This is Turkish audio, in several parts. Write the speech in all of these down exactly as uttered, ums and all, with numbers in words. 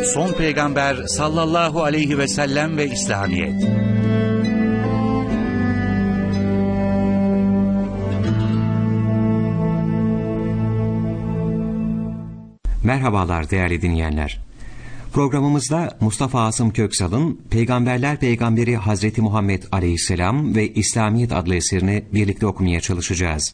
son peygamber sallallahu aleyhi ve sellem ve İslamiyet. Merhabalar değerli dinleyenler. Programımızda Mustafa Asım Köksal'ın Peygamberler Peygamberi Hazreti Muhammed Aleyhisselam ve İslamiyet adlı eserini birlikte okumaya çalışacağız.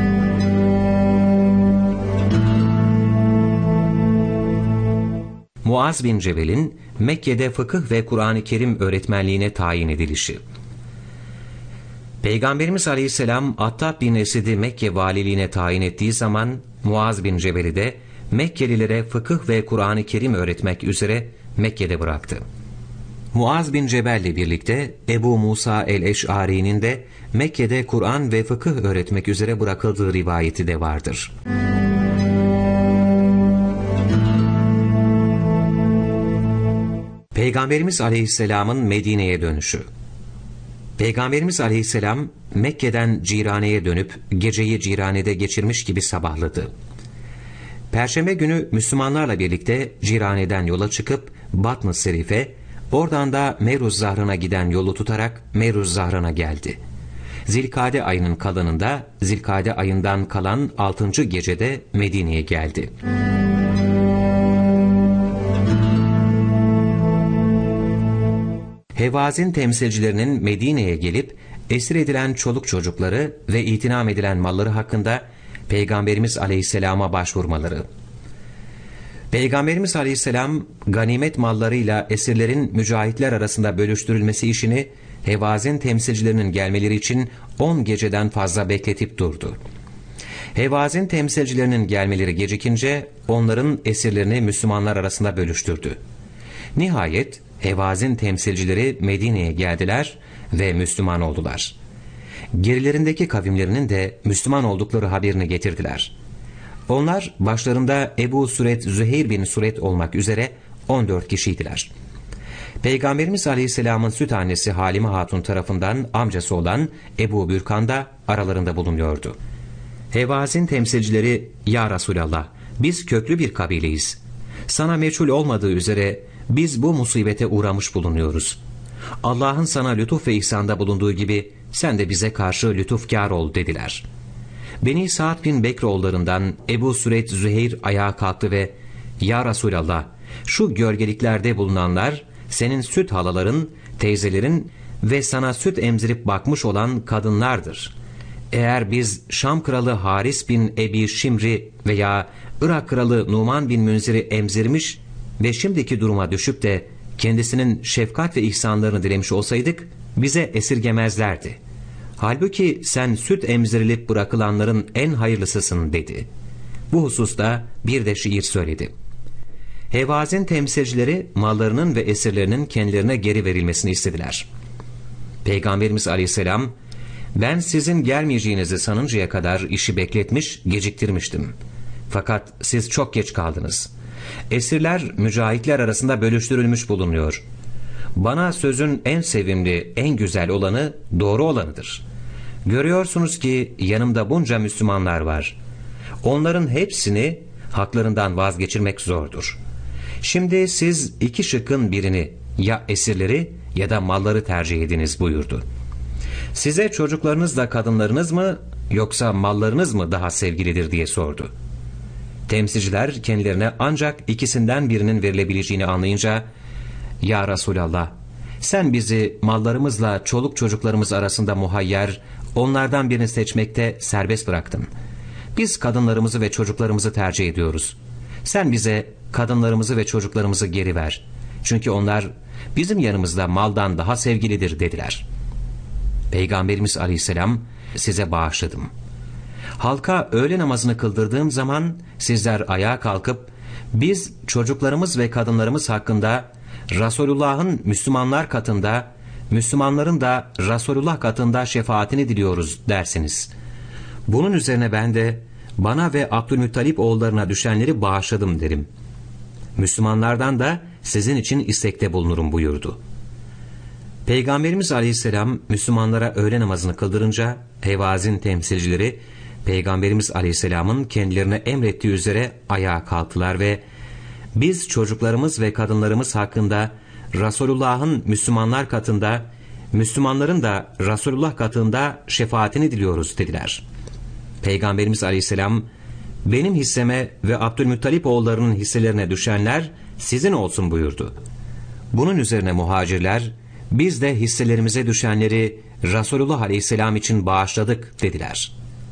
Muaz bin Cebel'in Mekke'de fıkıh ve Kur'an-ı Kerim öğretmenliğine tayin edilişi. Peygamberimiz Aleyhisselam Attab bin Esed'i Mekke valiliğine tayin ettiği zaman Muaz bin Cebel'i de Mekkelilere fıkıh ve Kur'an-ı Kerim öğretmek üzere Mekke'de bıraktı. Muaz bin Cebel'le birlikte Ebu Musa el-Eş'ari'nin de Mekke'de Kur'an ve fıkıh öğretmek üzere bırakıldığı rivayeti de vardır. Peygamberimiz Aleyhisselam'ın Medine'ye dönüşü. Peygamberimiz Aleyhisselam Mekke'den Cirane'ye dönüp geceyi Cirane'de geçirmiş gibi sabahladı. Perşembe günü Müslümanlarla birlikte Cirane'den yola çıkıp Batn-ı Serif'e, oradan da Meruz Zahran'a giden yolu tutarak Meruz Zahran'a geldi. Zilkade ayının kalanında, Zilkade ayından kalan altıncı gecede Medine'ye geldi. Hevazin temsilcilerinin Medine'ye gelip esir edilen çoluk çocukları ve itinam edilen malları hakkında Peygamberimiz Aleyhisselam'a başvurmaları. Peygamberimiz Aleyhisselam ganimet mallarıyla esirlerin mücahitler arasında bölüştürülmesi işini Hevazin temsilcilerinin gelmeleri için on geceden fazla bekletip durdu. Hevazin temsilcilerinin gelmeleri gecikince onların esirlerini Müslümanlar arasında bölüştürdü. Nihayet Hevazin temsilcileri Medine'ye geldiler ve Müslüman oldular. Gerilerindeki kavimlerinin de Müslüman oldukları haberini getirdiler. Onlar başlarında Ebu Suret Züheyr bin Suret olmak üzere on dört kişiydiler. Peygamberimiz Aleyhisselam'ın süt annesi Halime Hatun tarafından amcası olan Ebu Bürkan da aralarında bulunuyordu. Hevazin temsilcileri, "Ya Resulallah, biz köklü bir kabileyiz. Sana meçhul olmadığı üzere biz bu musibete uğramış bulunuyoruz. Allah'ın sana lütuf ve ihsanda bulunduğu gibi sen de bize karşı lütufkar ol" dediler. Beni Sa'd bin Bekroğullarından Ebu Süreyd Züheyr ayağa kalktı ve "Ya Resulallah, şu gölgeliklerde bulunanlar senin süt halaların, teyzelerin ve sana süt emzirip bakmış olan kadınlardır. Eğer biz Şam kralı Haris bin Ebi Şimri veya Irak kralı Numan bin Münzir'i emzirmiş ve şimdiki duruma düşüp de kendisinin şefkat ve ihsanlarını dilemiş olsaydık bize esirgemezlerdi. Halbuki sen süt emzirilip bırakılanların en hayırlısısın" dedi. Bu hususta bir de şiir söyledi. Hevazin temsilcileri mallarının ve esirlerinin kendilerine geri verilmesini istediler. Peygamberimiz Aleyhisselam, "Ben sizin gelmeyeceğinizi sanıncaya kadar işi bekletmiş, geciktirmiştim. Fakat siz çok geç kaldınız. Esirler mücahitler arasında bölüştürülmüş bulunuyor. Bana sözün en sevimli, en güzel olanı doğru olanıdır. Görüyorsunuz ki yanımda bunca Müslümanlar var. Onların hepsini haklarından vazgeçirmek zordur. Şimdi siz iki şıkkın birini, ya esirleri ya da malları tercih ediniz" buyurdu. "Size çocuklarınızla kadınlarınız mı yoksa mallarınız mı daha sevgilidir?" diye sordu. Temsilciler kendilerine ancak ikisinden birinin verilebileceğini anlayınca, "Ya Resulallah, sen bizi mallarımızla çoluk çocuklarımız arasında muhayyer, onlardan birini seçmekte serbest bıraktın. Biz kadınlarımızı ve çocuklarımızı tercih ediyoruz. Sen bize kadınlarımızı ve çocuklarımızı geri ver. Çünkü onlar bizim yanımızda maldan daha sevgilidir" dediler. Peygamberimiz Aleyhisselam, "Size bağışladım. Halka öğle namazını kıldırdığım zaman sizler ayağa kalkıp biz çocuklarımız ve kadınlarımız hakkında Resulullah'ın Müslümanlar katında, Müslümanların da Resulullah katında şefaatini diliyoruz dersiniz. Bunun üzerine ben de bana ve Abdülmuttalip oğullarına düşenleri bağışladım derim. Müslümanlardan da sizin için istekte bulunurum" buyurdu. Peygamberimiz Aleyhisselam Müslümanlara öğle namazını kıldırınca Hevazin temsilcileri Peygamberimiz Aleyhisselam'ın kendilerine emrettiği üzere ayağa kalktılar ve Biz çocuklarımız ve kadınlarımız hakkında Resulullah'ın Müslümanlar katında, Müslümanların da Resulullah katında şefaatini diliyoruz dediler. Peygamberimiz Aleyhisselam, benim hisseme ve Abdülmuttalip oğullarının hisselerine düşenler sizin olsun buyurdu. Bunun üzerine muhacirler, biz de hisselerimize düşenleri Resulullah Aleyhisselam için bağışladık dediler.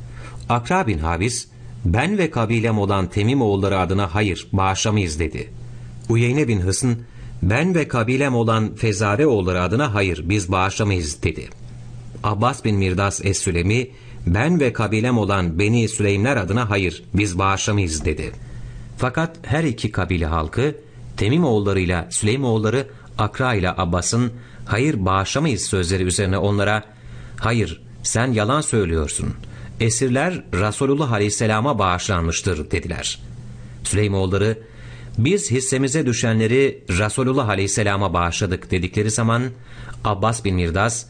Akra bin Habis, ben ve kabilem olan Temim oğulları adına hayır bağışlamayız dedi. Uyeyne bin Hısn, ben ve kabilem olan Fezare oğulları adına hayır biz bağışlamayız dedi. Abbas bin Mirdas Es-Sülemi, ben ve kabilem olan Beni Süleymler adına hayır biz bağışlamayız dedi. Fakat her iki kabile halkı, Temim oğullarıyla Süleym oğulları Akra ile Abbas'ın hayır bağışlamayız sözleri üzerine onlara, hayır sen yalan söylüyorsun, esirler Resulullah Aleyhisselam'a bağışlanmıştır dediler. Süleym oğulları, biz hissemize düşenleri Resulullah Aleyhisselam'a bağışladık dedikleri zaman Abbas bin Mirdas,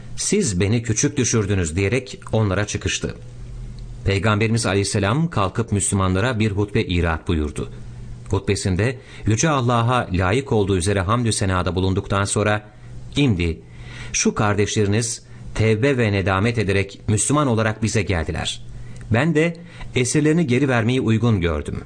siz beni küçük düşürdünüz diyerek onlara çıkıştı. Peygamberimiz Aleyhisselam kalkıp Müslümanlara bir hutbe irat buyurdu. Hutbesinde Yüce Allah'a layık olduğu üzere hamdü senada bulunduktan sonra, İmdi şu kardeşleriniz tevbe ve nedamet ederek Müslüman olarak bize geldiler. Ben de esirlerini geri vermeyi uygun gördüm.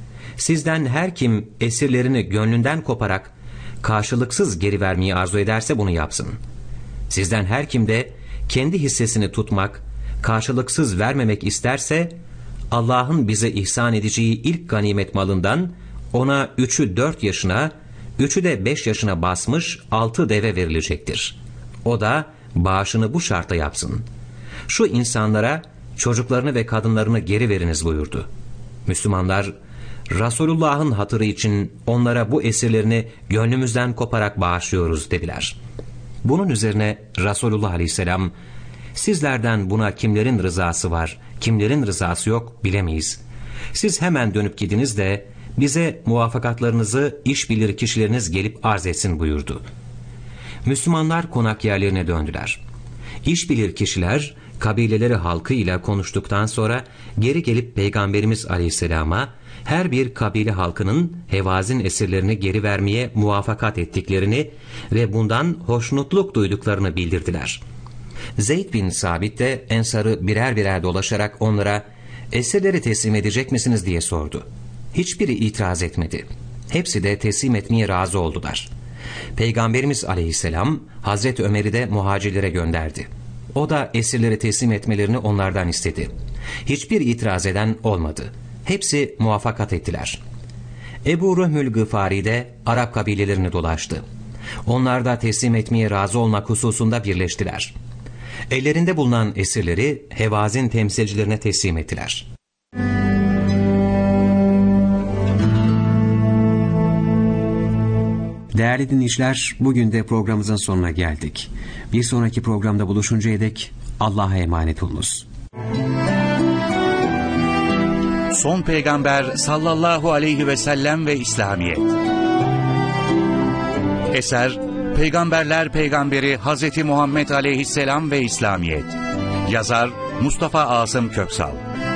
Sizden her kim esirlerini gönlünden koparak karşılıksız geri vermeyi arzu ederse bunu yapsın. Sizden her kim de kendi hissesini tutmak, karşılıksız vermemek isterse, Allah'ın bize ihsan edeceği ilk ganimet malından ona üçü dört yaşına, üçü de beş yaşına basmış altı deve verilecektir. O da bağışını bu şartla yapsın. Şu insanlara çocuklarını ve kadınlarını geri veriniz buyurdu. Müslümanlar, Resulullah'ın hatırı için onlara bu esirlerini gönlümüzden koparak bağışlıyoruz dediler. Bunun üzerine Resulullah Aleyhisselam, sizlerden buna kimlerin rızası var, kimlerin rızası yok bilemeyiz. Siz hemen dönüp gidiniz de bize muvafakatlarınızı iş bilir kişileriniz gelip arz etsin buyurdu. Müslümanlar konak yerlerine döndüler. İş bilir kişiler kabileleri halkıyla konuştuktan sonra geri gelip Peygamberimiz Aleyhisselam'a her bir kabile halkının Hevazin esirlerini geri vermeye muvafakat ettiklerini ve bundan hoşnutluk duyduklarını bildirdiler. Zeyd bin Sabit de Ensar'ı birer birer dolaşarak onlara esirleri teslim edecek misiniz diye sordu. Hiçbiri itiraz etmedi. Hepsi de teslim etmeye razı oldular. Peygamberimiz Aleyhisselam Hazreti Ömer'i de muhacirlere gönderdi. O da esirleri teslim etmelerini onlardan istedi. Hiçbir itiraz eden olmadı. Hepsi muvaffakat ettiler. Ebu Rühmül Gıfari de Arap kabilelerini dolaştı. Onlar da teslim etmeye razı olmak hususunda birleştiler. Ellerinde bulunan esirleri Hevazin temsilcilerine teslim ettiler. Değerli dinleyiciler, bugün de programımızın sonuna geldik. Bir sonraki programda buluşuncaya dek Allah'a emanet olunuz. Son Peygamber sallallahu aleyhi ve sellem ve İslamiyet. Eser Peygamberler Peygamberi Hazreti Muhammed Aleyhisselam ve İslamiyet. Yazar Mustafa Asım Köksal.